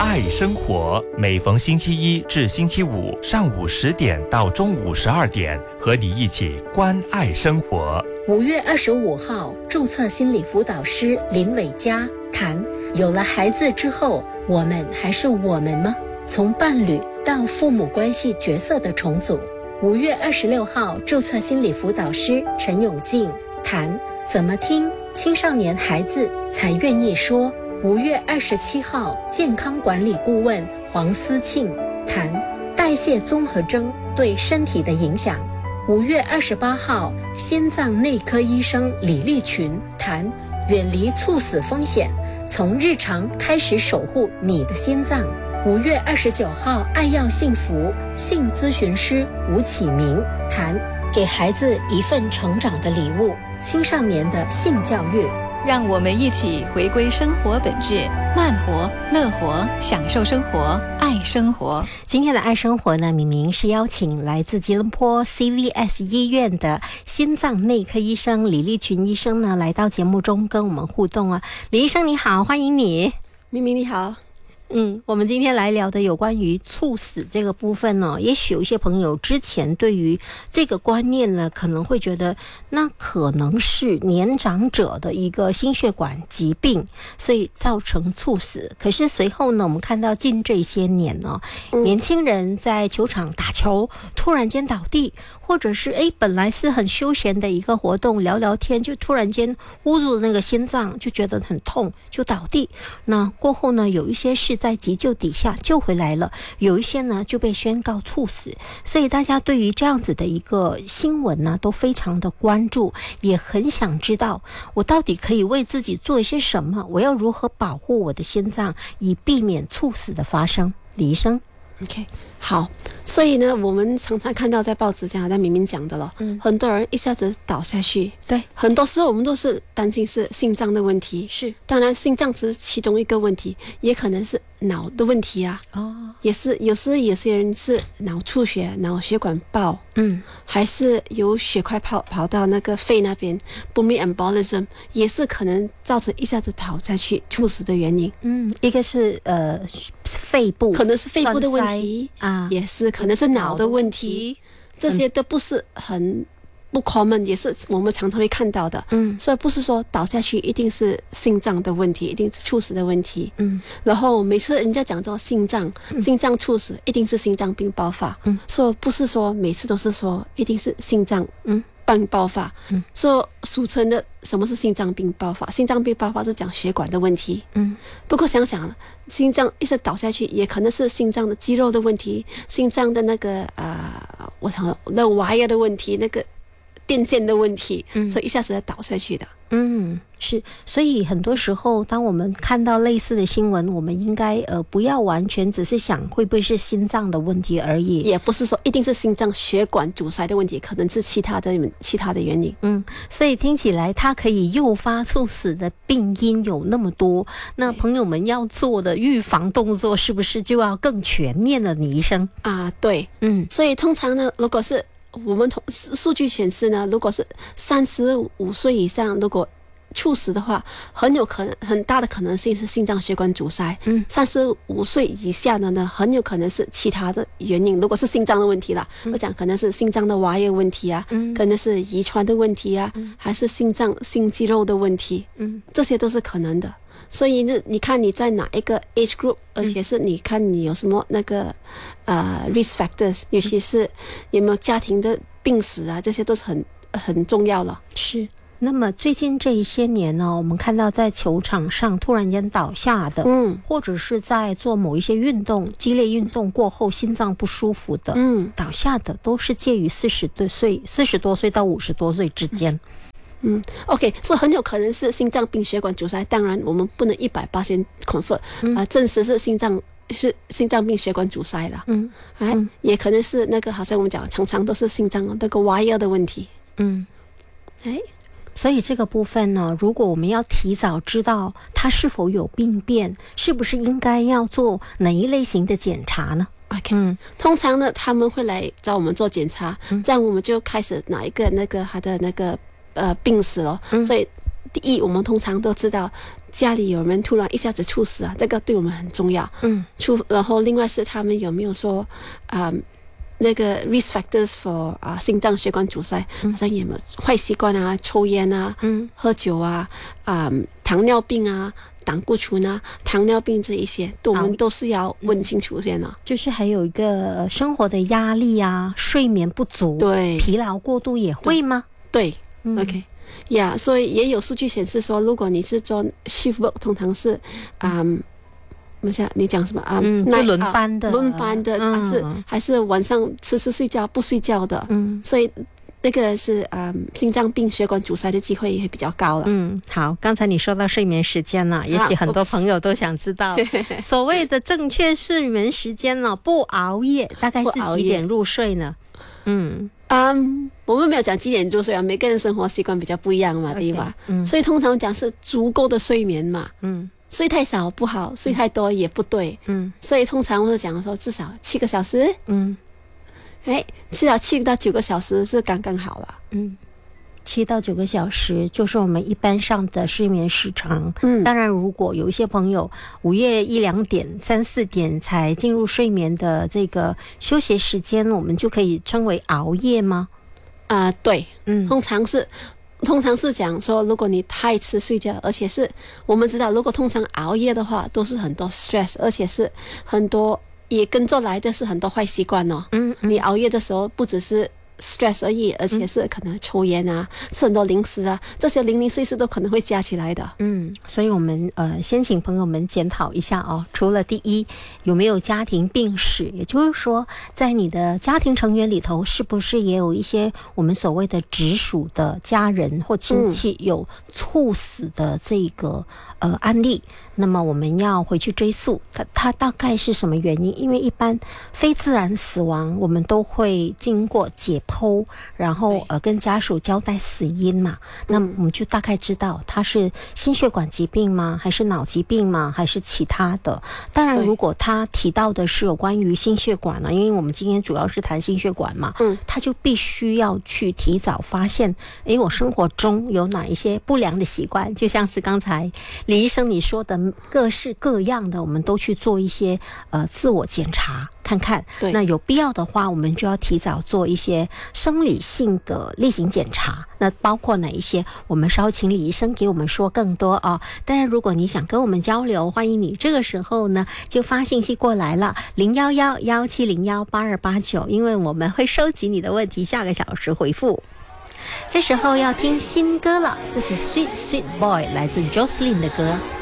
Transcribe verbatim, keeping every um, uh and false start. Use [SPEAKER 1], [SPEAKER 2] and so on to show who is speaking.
[SPEAKER 1] 爱生活，每逢星期一至星期五上午十点到中午十二点，和你一起关爱生活。
[SPEAKER 2] 五月二十五号，注册心理辅导师林伟嘉谈：有了孩子之后，我们还是我们吗？从伴侣到父母关系角色的重组。五月二十六号，注册心理辅导师陈永进谈：怎么听青少年孩子才愿意说。五月二十七号，健康管理顾问黄思庆谈代谢综合征对身体的影响。五月二十八号，心脏内科医生李立群谈远离猝死风险，从日常开始守护你的心脏。五月二十九号，爱要幸福性咨询师吴启明谈给孩子一份成长的礼物，青少年的性教育。
[SPEAKER 3] 让我们一起回归生活本质，慢活、乐活，享受生活，爱生活。
[SPEAKER 2] 今天的爱生活呢，明明是邀请来自吉隆坡 C V S 医院的心脏内科医生李立群医生呢，来到节目中跟我们互动啊。李医生你好，欢迎你。
[SPEAKER 4] 明明你好。
[SPEAKER 2] 嗯，我们今天来聊的有关于猝死这个部分呢，也许有一些朋友之前对于这个观念呢，可能会觉得那可能是年长者的一个心血管疾病，所以造成猝死。可是随后呢，我们看到近这些年呢、嗯，年轻人在球场打球突然间倒地，或者是诶本来是很休闲的一个活动，聊聊天就突然间捂住那个心脏，就觉得很痛，就倒地。那过后呢，有一些是在急救底下救回来了，有一些呢就被宣告猝死。所以大家对于这样子的一个新闻呢，都非常的关注，也很想知道我到底可以为自己做一些什么，我要如何保护我的心脏，以避免猝死的发生。李医生
[SPEAKER 4] OK， 好，所以呢，我们常常看到在报纸这样，在明明讲的了，嗯，很多人一下子倒下去，
[SPEAKER 2] 对，
[SPEAKER 4] 很多时候我们都是担心是心脏的问题，
[SPEAKER 2] 是，
[SPEAKER 4] 当然心脏只是其中一个问题，也可能是脑的问题啊，哦，也是有时有些人是脑出血、脑血管爆，嗯，还是有血块跑跑到那个肺那边 ，pulmonary embolism 也是可能造成一下子倒下去猝死的原因。
[SPEAKER 2] 嗯，一个是呃肺部，
[SPEAKER 4] 可能是肺部的问题啊，也是可能是脑的问题，这些都不是很不 common， 也是我们常常会看到的。嗯，所以不是说倒下去一定是心脏的问题，一定是猝死的问题。嗯，然后每次人家讲到心脏、嗯、心脏猝死，一定是心脏病爆发。嗯，所以不是说每次都是说一定是心脏嗯病爆发。嗯，所以俗称的什么是心脏病爆发？心脏病爆发是讲血管的问题。嗯，不过想想心脏一直倒下去，也可能是心脏的肌肉的问题，心脏的那个呃，我想那 wire 的问题，那个电线的问题，嗯，所以一下子倒下去的。
[SPEAKER 2] 嗯，是，所以很多时候当我们看到类似的新闻，我们应该呃不要完全只是想会不会是心脏的问题而已，
[SPEAKER 4] 也不是说一定是心脏血管阻塞的问题，可能是其他的其他的原因。
[SPEAKER 2] 嗯，所以听起来它可以诱发猝死的病因有那么多，那朋友们要做的预防动作是不是就要更全面了？李医生
[SPEAKER 4] 啊，对，嗯，所以通常呢，如果是我们数据显示呢，如果是三十五岁以上，如果猝死的话，很有可能很大的可能性是心脏血管阻塞。嗯，三十五岁以下的呢，很有可能是其他的原因。如果是心脏的问题啦，嗯、我讲可能是心脏的瓦叶问题啊，嗯，可能是遗传的问题啊，嗯、还是心脏心肌肉的问题，嗯，这些都是可能的。所以你看你在哪一个 age group， 而且是你看你有什么那个呃 risk factors， 尤其是有没有家庭的病史啊，这些都是很很重要了。
[SPEAKER 2] 是。那么最近这一些年呢，我们看到在球场上突然间倒下的，嗯，或者是在做某一些运动、激烈运动过后心脏不舒服的，嗯，倒下的都是介于四十多岁、四十多岁到五十多岁之间。
[SPEAKER 4] 嗯 ，OK， 所以很有可能是心脏病血管阻塞。当然，我们不能一百八千 confirm 啊，证实是心脏是心脏病血管阻塞了。嗯，哎、嗯，也可能是那个，好像我们讲，常常都是心脏那个 wire 的问题。嗯，
[SPEAKER 2] 哎。所以这个部分呢，如果我们要提早知道它是否有病变，是不是应该要做哪一类型的检查呢？
[SPEAKER 4] OK， 嗯，通常呢他们会来找我们做检查，嗯、这样我们就开始哪一个那个他的那个呃病史了。嗯、所以第一，我们通常都知道家里有人突然一下子猝死啊，这个对我们很重要。嗯，出然后另外是他们有没有说啊、呃、那个 risk factors for 啊、呃、心脏血管阻塞，好像有没有坏习惯啊，抽烟啊，嗯，喝酒啊，啊、呃、糖尿病啊。胆固醇啊，糖尿病这一些，我们都是要问清楚先了。
[SPEAKER 2] 就是还有一个生活的压力啊，睡眠不足，
[SPEAKER 4] 对，
[SPEAKER 2] 疲劳过度也会吗？
[SPEAKER 4] 对，对、嗯、，OK， 呀、yeah, ，所以也有数据显示说，如果你是做 shift work， 通常是啊，我想你讲什么啊？
[SPEAKER 2] 嗯，就轮班的，
[SPEAKER 4] 轮班的，嗯、还是还是晚上吃吃睡觉不睡觉的，嗯，所以。那个是嗯，心脏病、血管阻塞的机会也会比较高了。
[SPEAKER 2] 嗯，好，刚才你说到睡眠时间了，也许很多朋友都想知道，所谓的正确睡眠时间呢，不熬夜，大概是几点入睡呢？嗯
[SPEAKER 4] 嗯，我们没有讲几点入睡啊，每个人生活习惯比较不一样嘛， okay, 对吧？嗯，所以通常讲是足够的睡眠嘛。嗯，睡太少不好，睡太多也不对。嗯，所以通常我是讲说至少七个小时。嗯。哎，至少七到九个小时是刚刚好了。
[SPEAKER 2] 嗯，七到九个小时就是我们一般上的睡眠时长。嗯，当然，如果有一些朋友午夜一两点、三四点才进入睡眠的这个休息时间，我们就可以称为熬夜吗？
[SPEAKER 4] 啊、呃，对，嗯，通常是通常是讲说，如果你太迟睡觉，而且是我们知道，如果通常熬夜的话，都是很多 stress， 而且是很多。也跟着来的是很多坏习惯哦。嗯，嗯，你熬夜的时候不只是 stress 而已，而且是可能抽烟啊，嗯、吃很多零食啊，这些零零碎碎都可能会加起来的。
[SPEAKER 2] 嗯，所以我们呃先请朋友们检讨一下哦。除了第一，有没有家庭病史，也就是说，在你的家庭成员里头，是不是也有一些我们所谓的直属的家人或亲戚有猝死的这个呃案例？那么我们要回去追溯它它大概是什么原因，因为一般非自然死亡我们都会经过解剖，然后呃跟家属交代死因嘛，那么我们就大概知道它是心血管疾病吗，还是脑疾病吗，还是其他的。当然如果他提到的是有关于心血管呢，因为我们今天主要是谈心血管嘛，嗯，他就必须要去提早发现，诶，我生活中有哪一些不良的习惯，就像是刚才李医生你说的各式各样的，我们都去做一些呃自我检查看看。那有必要的话，我们就要提早做一些生理性的例行检查。那包括哪一些，我们稍请李医生给我们说更多啊。当然，如果你想跟我们交流，欢迎你这个时候呢就发信息过来了，零幺幺幺七零幺八二八九，因为我们会收集你的问题，下个小时回复。这时候要听新歌了，这是 Sweet Sweet Boy 来自 Jocelyn 的歌。